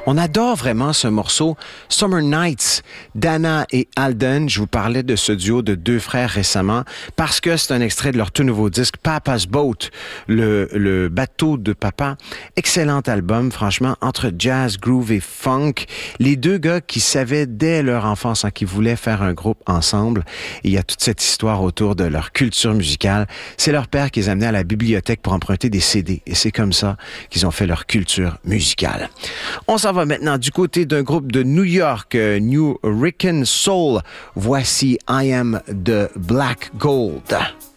On adore vraiment ce morceau. Summer Nights, Dana et Alden. Je vous parlais de ce duo de deux frères récemment parce que c'est un extrait de leur tout nouveau disque Papa's Boat, le bateau de papa. Excellent album, franchement, entre jazz, groove et funk. Les deux gars qui savaient dès leur enfance qu'ils voulaient faire un groupe ensemble. Et il y a toute cette histoire autour de leur culture musicale. C'est leur père qui les amenait à la bibliothèque pour emprunter des CD. Et c'est comme ça qu'ils ont fait leur culture musicale. On s'en va maintenant du côté d'un groupe de New York, New Rican Soul. Voici I Am the Black Gold.